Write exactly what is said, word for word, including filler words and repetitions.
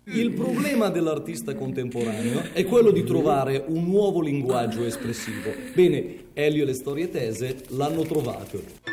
Il problema dell'artista contemporaneo è quello di trovare un nuovo linguaggio espressivo. Bene, Elio e le storie tese l'hanno trovato.